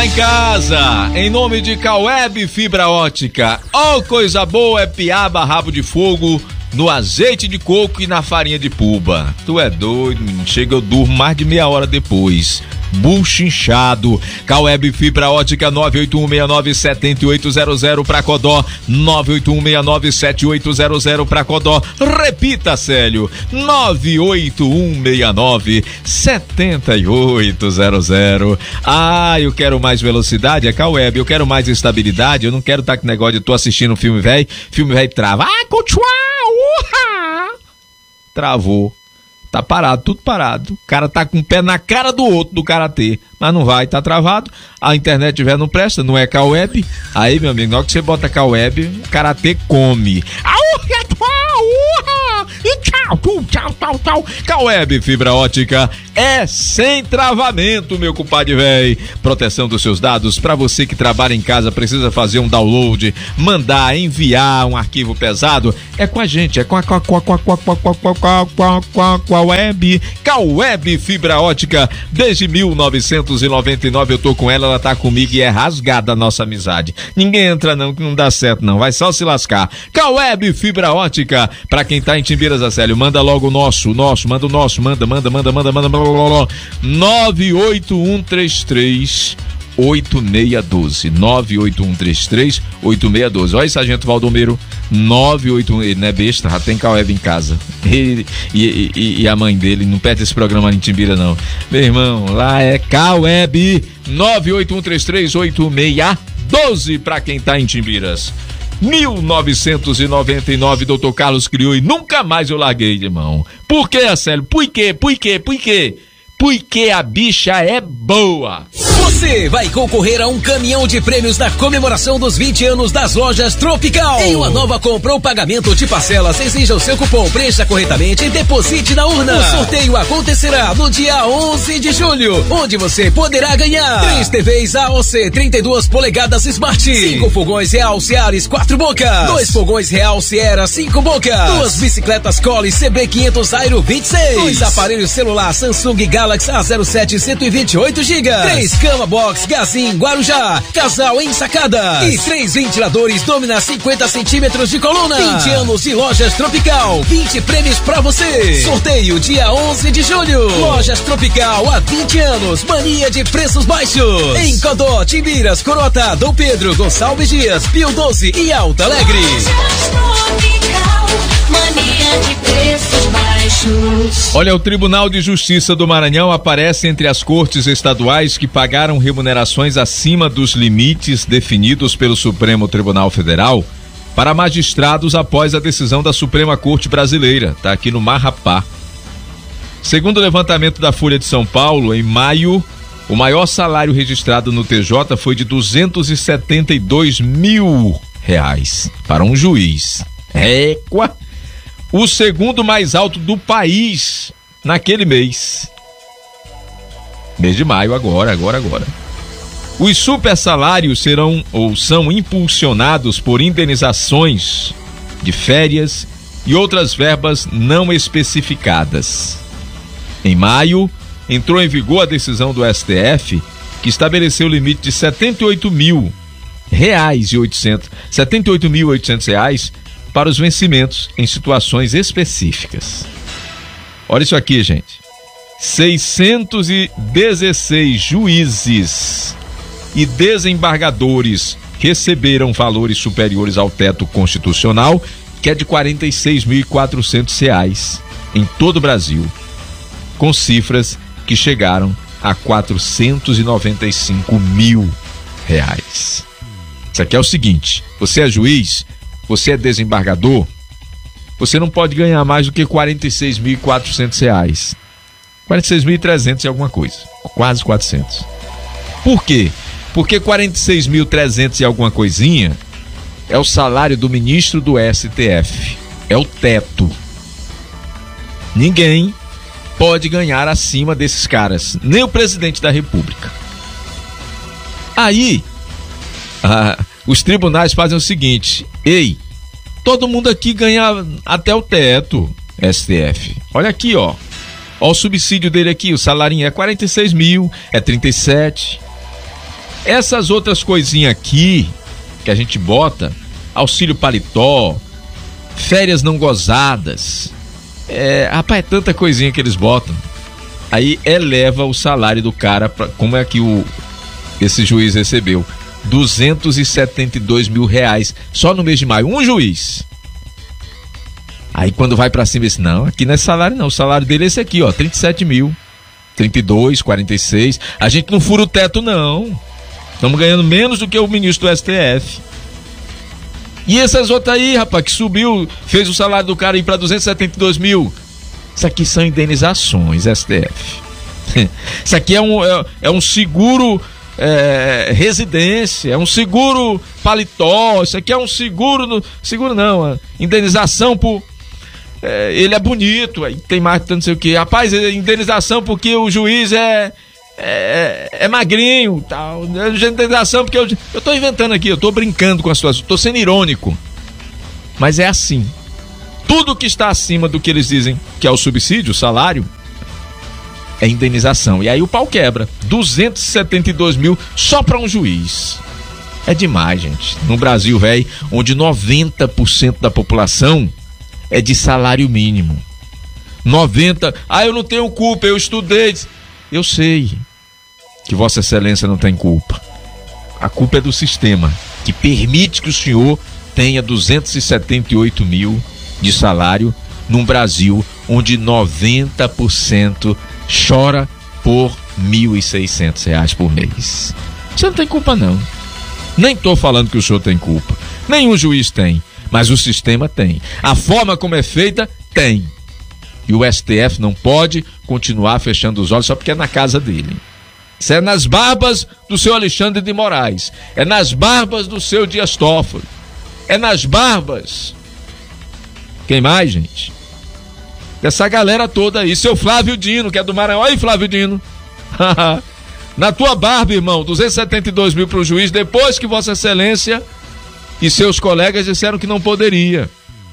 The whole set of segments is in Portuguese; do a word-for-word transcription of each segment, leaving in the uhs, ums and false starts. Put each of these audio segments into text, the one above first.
tá em casa, em nome de Caueb Fibra Ótica. Oh, coisa boa é piaba, rabo de fogo no azeite de coco e na farinha de puba. Tu é doido, menino. Chega, eu durmo mais de meia hora depois. Bucho inchado. Caueb Fibra Ótica, nove oito um seis nove sete oito zero zero pra Codó, nove oito um seis nove sete oito zero zero pra Codó. Repita, Célio, nove oito um seis nove sete oito zero zero. Ah, eu quero mais velocidade, é Caueb. Eu quero mais estabilidade, eu não quero estar com negócio de tô assistindo um filme velho, filme velho trava. Ah, continua, uhá! Travou. Tá parado, tudo parado. O cara tá com o pé na cara do outro do karatê, mas não vai, tá travado. A internet tiver não presta, não é Caueb. Aí, meu amigo, na hora que você bota Caueb, o karatê come. E tchau, tchau, tchau, tchau. Caueb Fibra Ótica é sem travamento, meu compadre véi. Proteção dos seus dados para você que trabalha em casa, precisa fazer um download, mandar, enviar um arquivo pesado. É com a gente, é com a Caueb. Caueb Fibra Ótica. Desde mil novecentos e noventa e nove eu tô com ela, ela tá comigo e é rasgada a nossa amizade. Ninguém entra não, que não dá certo não, vai só se lascar. Caueb Fibra Ótica, pra quem tá em Timbiras, Acélio, manda logo o nosso, o nosso, manda o nosso, manda, manda, manda, manda, manda, manda, nove oito um três três oito seis um dois, nove oito um três três oito seis um dois. Olha aí, Sargento Valdomiro, nove oito um, ele não é besta, já tem Caueb em casa. Ele, e, e, e a mãe dele, não perde esse programa em Timbira não. Meu irmão, lá é Caueb, nove oito um três três oito seis um dois pra quem tá em Timbiras. mil novecentos e noventa e nove, doutor Carlos criou e nunca mais eu larguei de mão. Por que, Acélio? Por quê? Por quê? Por quê? Porque a bicha é boa. Você vai concorrer a um caminhão de prêmios na comemoração dos vinte anos das lojas Tropical. Em uma nova compra ou pagamento de parcelas, exija o seu cupom, preencha corretamente e deposite na urna. O sorteio acontecerá no dia onze de julho, onde você poderá ganhar três T Vs A O C trinta e duas polegadas Smart, cinco fogões Real Seares quatro bocas, dois fogões Real Sierra cinco bocas, duas bicicletas Collie C B quinhentos Aero vinte e seis, dois aparelhos celular Samsung Galaxy A zero sete cento e vinte e oito gigas, três cama box Gazin Guarujá, casal em sacadas e três ventiladores Domina cinquenta centímetros de coluna. vinte anos de Lojas Tropical, vinte prêmios pra você. Sorteio dia onze de julho. Lojas Tropical há vinte anos, mania de preços baixos. Em Codó, Timbiras, Corota, Dom Pedro, Gonçalves Dias, Pio doze e Alto Alegre. Lojas Tropical, mania de preços baixos. Olha, o Tribunal de Justiça do Maranhão aparece entre as cortes estaduais que pagaram remunerações acima dos limites definidos pelo Supremo Tribunal Federal para magistrados após a decisão da Suprema Corte Brasileira. Tá aqui no Marrapá. Segundo o levantamento da Folha de São Paulo, em maio, o maior salário registrado no T J foi de duzentos e setenta e dois mil reais para um juiz. Égua! O segundo mais alto do país naquele mês. Mês de maio, agora, agora, agora. Os super salários serão ou são impulsionados por indenizações de férias e outras verbas não especificadas. Em maio, entrou em vigor a decisão do S T F que estabeleceu o limite de setenta e oito mil reais e oitocentos, setenta e oito mil e oitocentos reais para os vencimentos em situações específicas. Olha isso aqui, gente. seiscentos e dezesseis juízes e desembargadores receberam valores superiores ao teto constitucional, que é de quarenta e seis mil e quatrocentos reais em todo o Brasil, com cifras que chegaram a quatrocentos e noventa e cinco mil reais. Isso aqui é o seguinte: você é juiz, você é desembargador, você não pode ganhar mais do que quarenta e seis mil e quatrocentos reais. quarenta e seis mil e trezentos e alguma coisa, quase quatrocentos. Por quê? Porque quarenta e seis mil e trezentos e alguma coisinha é o salário do ministro do S T F, é o teto. Ninguém pode ganhar acima desses caras, nem o presidente da República. Aí, ah, os tribunais fazem o seguinte: ei, todo mundo aqui ganha até o teto, S T F. Olha aqui, ó. Olha o subsídio dele aqui, o salarinho é quarenta e seis mil, é trinta e sete. Essas outras coisinhas aqui que a gente bota, auxílio paletó, férias não gozadas, é, rapaz, é tanta coisinha que eles botam. Aí eleva o salário do cara, pra, como é que o, esse juiz recebeu? duzentos e setenta e dois mil reais só no mês de maio, um juiz. Aí quando vai pra cima, diz, não, aqui não é salário não, o salário dele é esse aqui, ó, trinta e sete mil, trinta e dois, quarenta e seis, a gente não fura o teto não, estamos ganhando menos do que o ministro do S T F. E essas outras aí, rapaz, que subiu, fez o salário do cara ir pra duzentos e setenta e dois mil, isso aqui são indenizações, S T F. Isso aqui é um, é, é um seguro é, residência, é um seguro paletó, isso aqui é um seguro, no, seguro não, indenização por, é, ele é bonito, aí tem mais não sei o que, rapaz, indenização porque o juiz é, é, é magrinho, tal, indenização porque eu, eu tô inventando aqui, eu tô brincando com a situação, tô sendo irônico, mas é assim, tudo que está acima do que eles dizem que é o subsídio, o salário, é indenização. E aí o pau quebra. duzentos e setenta e dois mil só para um juiz. É demais, gente. No Brasil, velho, onde noventa por cento da população é de salário mínimo. noventa por cento. Ah, eu não tenho culpa, eu estudei. Eu sei que Vossa Excelência não tem culpa. A culpa é do sistema, que permite que o senhor tenha duzentos e setenta e oito mil de salário num Brasil onde noventa por cento chora por mil e seiscentos reais por mês. Você não tem culpa não. Nem tô falando que o senhor tem culpa. Nenhum juiz tem, mas o sistema tem. A forma como é feita, tem. E o S T F não pode continuar fechando os olhos só porque é na casa dele. Isso é nas barbas do seu Alexandre de Moraes. É nas barbas do seu Dias Toffoli. É nas barbas. Quem mais, gente? Dessa galera toda aí, seu Flávio Dino, que é do Maranhão. Aí, Flávio Dino. Na tua barba, irmão, duzentos e setenta e dois mil para o juiz, depois que Vossa Excelência e seus colegas disseram que não poderia.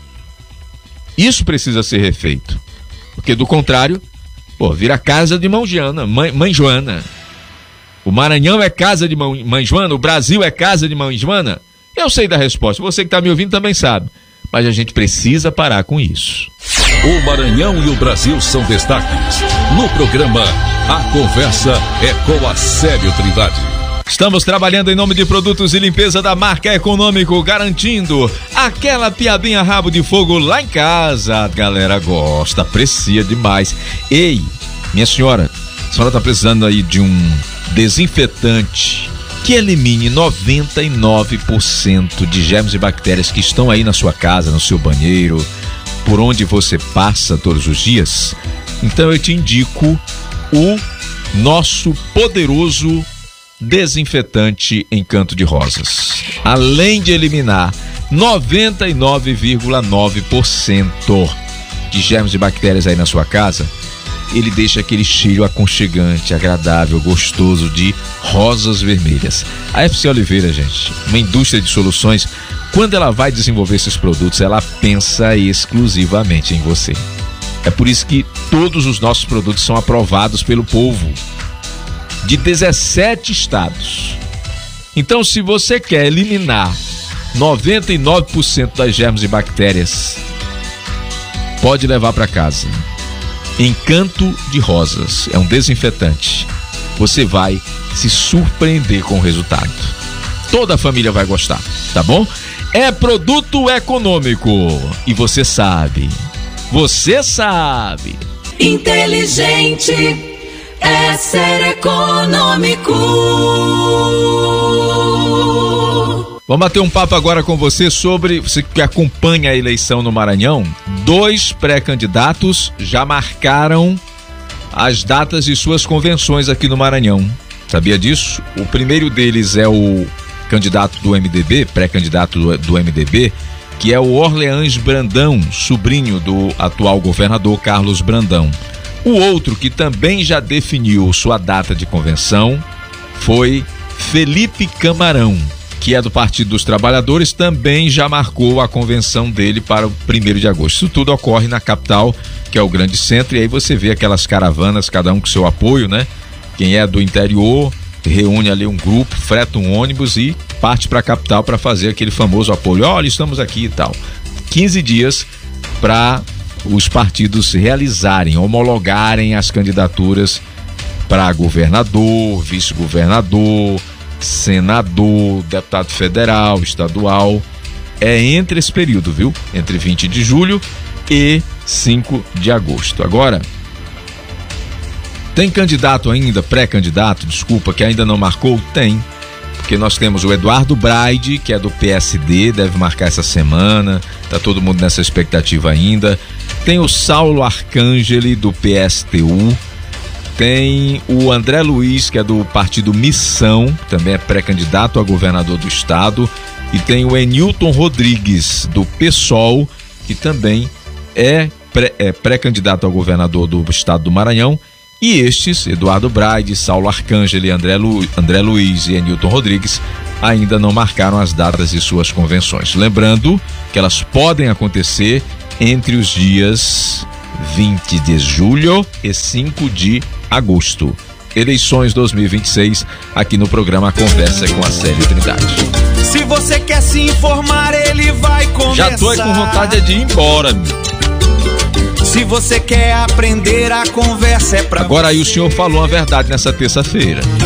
Isso precisa ser refeito. Porque do contrário, pô, vira casa de mão Joana, mãe, mãe Joana. O Maranhão é casa de mão, mãe Joana, o Brasil é casa de mãe Joana. Eu sei da resposta, você que está me ouvindo também sabe. Mas a gente precisa parar com isso. O Maranhão e o Brasil são destaques. No programa, a conversa é com a Célio Trindade. Estamos trabalhando em nome de produtos de limpeza da marca Econômico, garantindo aquela piabinha rabo de fogo lá em casa. A galera gosta, aprecia demais. Ei, minha senhora, a senhora tá precisando aí de um desinfetante que elimine noventa e nove por cento de germes e bactérias que estão aí na sua casa, no seu banheiro, por onde você passa todos os dias? Então eu te indico o nosso poderoso desinfetante Encanto de Rosas. Além de eliminar noventa e nove vírgula nove por cento de germes e bactérias aí na sua casa, ele deixa aquele cheiro aconchegante, agradável, gostoso de rosas vermelhas. A F C Oliveira, gente, uma indústria de soluções, quando ela vai desenvolver esses produtos, ela pensa exclusivamente em você. É por isso que todos os nossos produtos são aprovados pelo povo de dezessete estados. Então, se você quer eliminar noventa e nove por cento das germes e bactérias, pode levar para casa. Encanto de Rosas é um desinfetante. Você vai se surpreender com o resultado. Toda a família vai gostar, tá bom? É produto econômico e você sabe. Você sabe. Inteligente é ser econômico. Vamos bater um papo agora com você sobre, você que acompanha a eleição no Maranhão, dois pré-candidatos já marcaram as datas de suas convenções aqui no Maranhão. Sabia disso? O primeiro deles é o candidato do M D B, pré-candidato do, do M D B, que é o Orleans Brandão, sobrinho do atual governador Carlos Brandão. O outro, que também já definiu sua data de convenção, foi Felipe Camarão, que é do Partido dos Trabalhadores, também já marcou a convenção dele para o primeiro de agosto. Isso tudo ocorre na capital, que é o grande centro, e aí você vê aquelas caravanas, cada um com seu apoio, né? Quem é do interior reúne ali um grupo, freta um ônibus e parte para a capital para fazer aquele famoso apoio. Olha, estamos aqui e tal. quinze dias para os partidos realizarem, homologarem as candidaturas para governador, vice-governador, senador, deputado federal, estadual. É entre esse período, viu? Entre vinte de julho e cinco de agosto. Agora, tem candidato ainda, pré-candidato, desculpa, que ainda não marcou? Tem, porque nós temos o Eduardo Braide, que é do P S D, deve marcar essa semana, tá todo mundo nessa expectativa ainda. Tem o Saulo Arcangeli, do P S T U, tem o André Luiz, que é do partido Missão, também é pré-candidato a governador do estado, e tem o Enilton Rodrigues, do PSOL, que também é, pré, é pré-candidato a governador do estado do Maranhão. E estes, Eduardo Braide, Saulo Arcangeli, André, Lu, André Luiz e Enilton Rodrigues, ainda não marcaram as datas de suas convenções. Lembrando que elas podem acontecer entre os dias vinte de julho e cinco de agosto. Eleições dois mil e vinte e seis, aqui no programa Conversa com a Célia Trindade. Se você quer se informar, ele vai conversar. Já tô com vontade de ir embora, meu. Se você quer aprender, a conversa é pra Agora você. Aí o senhor falou a verdade nessa terça-feira.